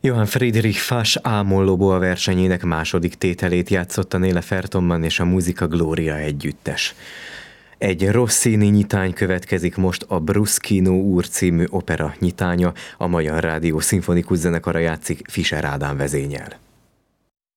Johann Friedrich Fass Ámon-Loboa versenyének második tételét játszott a Nele Fertonban és a Musica Gloria együttes. Egy Rossini nyitány következik most, a Bruschino úr című opera nyitánya, a Magyar Rádió szimfonikus zenekara játszik, Fischer Ádám vezényel.